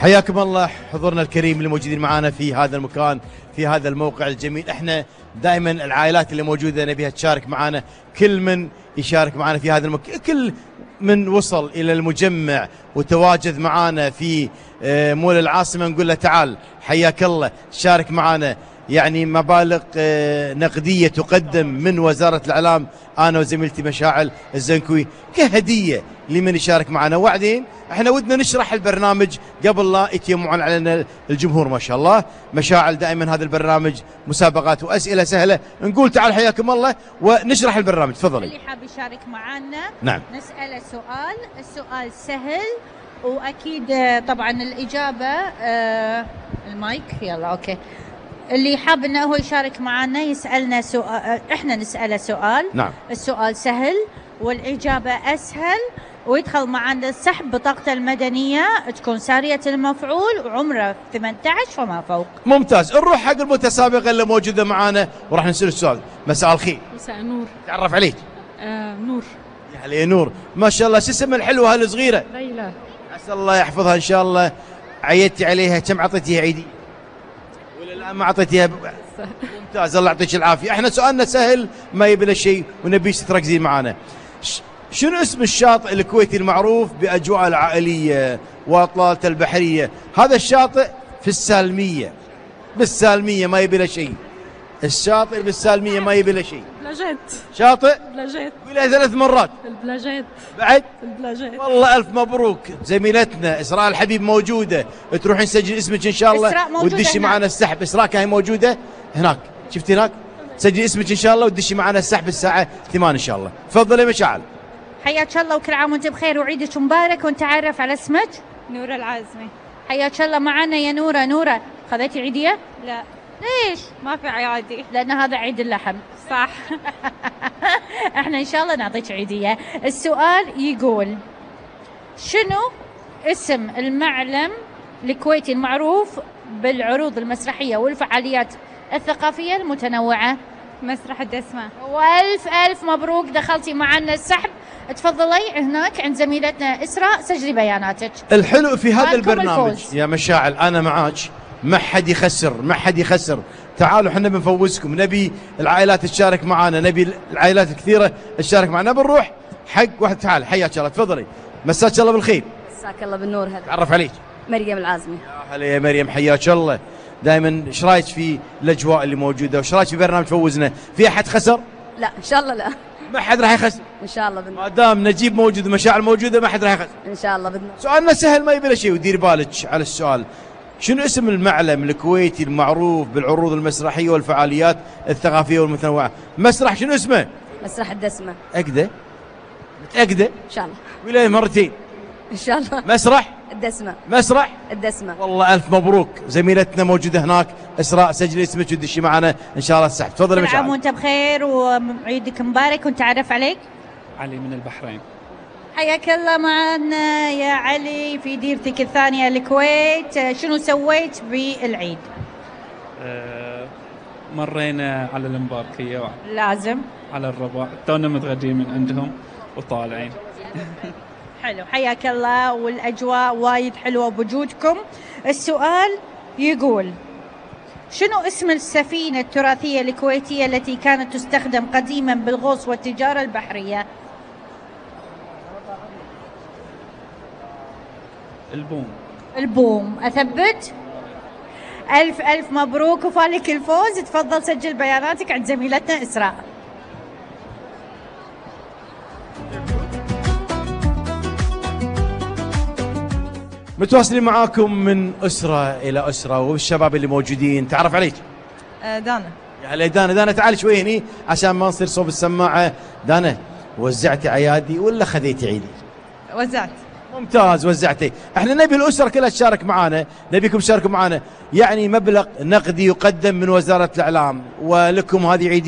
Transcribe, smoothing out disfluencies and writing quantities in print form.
حياكم الله حضورنا الكريم اللي موجودين معنا في هذا المكان، في هذا الموقع الجميل. احنا دائما العائلات اللي موجوده نبيها تشارك معنا، كل من يشارك معنا في هذا المكان، كل من وصل الى المجمع وتواجد معنا في مول العاصمه نقول له تعال حياك الله شارك معنا. يعني مبالغ نقديه تقدم من وزاره الاعلام انا وزميلتي مشاعل الزنكوي كهديه لمن يشارك معنا. وبعدين احنا ودنا نشرح البرنامج قبل لا يتجمعون علينا الجمهور. ما شاء الله مشاعل دائما هذا البرنامج مسابقات واسئله سهله، نقول تعال حياكم الله ونشرح البرنامج. تفضلي. اللي حاب يشارك معنا نعم نساله سؤال، السؤال سهل واكيد طبعا الاجابه المايك يلا اوكي. اللي حاب انه هو يشارك معنا يسالنا سؤال، احنا نساله سؤال. نعم السؤال سهل والاجابه اسهل، ويدخل معنا السحب بطاقته المدنيه تكون ساريه المفعول وعمره 18 فما فوق. ممتاز. نروح حق المتسابقه اللي موجوده معنا وراح نسال السؤال. مساء الخير. مساء النور. تعرف عليك؟ نور. يا هلا نور، ما شاء الله. شو اسم الحلوه هالصغيره؟ ليلى. عسى الله يحفظها ان شاء الله. عيدتي عليها كم اعطيتيها عيدي؟ ولا الان ما اعطيتيها؟ ممتاز الله يعطيك العافيه. احنا سؤالنا سهل ما يبي له شيء ونبيك تركزين معنا. شنو اسم الشاطئ الكويتي المعروف باجواء العائليه واطلالته البحريه؟ هذا الشاطئ في السالميه. بالسالميه ما يبي له شيء. الشاطئ بالسالميه ما يبي له شيء. البلاجات. شاطئ البلاجات. قولها 3 مرات. البلاجات. بعد؟ البلاجات. والله الف مبروك. زميلتنا اسراء الحبيب موجوده، تروحين تسجل اسمك ان شاء الله وتدشي معنا السحب. اسراء كاهي موجوده هناك، شفتي هناك؟ تسجلي اسمك ان شاء الله وتدشي معنا السحب الساعه 8 ان شاء الله. تفضلي مشاعل. حياك الله وكل عام وانت بخير وعيدك مبارك. ونتعرف على اسمك؟ نورة العازمي. حياك الله معنا يا نوره. نوره خذيتي عيديه؟ لا. ليش؟ ما في عيادي. لان هذا عيد اللحم. صح. احنا ان شاء الله نعطيك عيديه. السؤال يقول شنو اسم المعلم الكويتي المعروف بالعروض المسرحيه والفعاليات الثقافيه المتنوعه؟ مسرح الدسمة. والف الف مبروك دخلتي معنا السحب. تفضلي هناك عند زميلتنا اسراء سجلي بياناتك. الحلو في هذا مالكم البرنامج الفوز. يا مشاعل انا معاك، ما حد يخسر ما حد يخسر. تعالوا احنا بنفوزكم، نبي العائلات تشارك معنا، نبي العائلات الكثيره تشارك معنا. بنروح حق واحد. تعال حياك الله. تفضلي. مساك الله بالخير. مساك الله بالنور. هلا. تعرف عليك. مريم العازمي. يا هلا يا مريم حياك الله. دائما ايش رايك في الاجواء اللي موجوده وايش رايك في برنامج فوزنا؟ في احد خسر؟ لا ان شاء الله لا. ما حد راح يخسر ان شاء الله بالنور. ما دام نجيب موجود ومشاعل موجوده ما حد راح يخسر ان شاء الله بالنور. سؤالنا سهل ما يبي له شيء ودير بالك على السؤال. شنو اسم المعلم الكويتي المعروف بالعروض المسرحيه والفعاليات الثقافيه والمتنوعه؟ مسرح شنو اسمه؟ مسرح الدسمه. اكده متاكده؟ ان شاء الله. ولا مرتين؟ ان شاء الله. مسرح الدسمه. مسرح الدسمه. والله الف مبروك. زميلتنا موجوده هناك اسراء سجلي اسمك ودشي معنا ان شاء الله السحب. تفضل كل عام مشاعل. وانت بخير وعيدك مبارك. ونتعرف عليك؟ علي من البحرين. حياك الله معنا يا علي في ديرتك الثانيه الكويت. شنو سويت بالعيد؟ مرينا على المباركية لازم على الرباط، تونا متغدين من عندهم وطالعين. حلو. حياك الله والاجواء وايد حلوه بوجودكم. السؤال يقول شنو اسم السفينه التراثيه الكويتيه التي كانت تستخدم قديما بالغوص والتجاره البحريه؟ البوم. البوم. اثبت. الف الف مبروك وفالك الفوز. تفضل سجل بياناتك عند زميلتنا اسراء. متواصلين معاكم من اسره الى اسره والشباب اللي موجودين. تعرف عليك؟ دانا. يا هلا دانا. دانا تعال شوي هني عشان ما نصير صوب السماعه. دانا وزعتي عيادي ولا خذيتي عيدي؟ وزعت. ممتاز وزعتي. احنا نبي الاسره كلها تشارك معنا، نبيكم تشاركوا معنا. يعني مبلغ نقدي يقدم من وزاره الاعلام ولكم هذه عيدية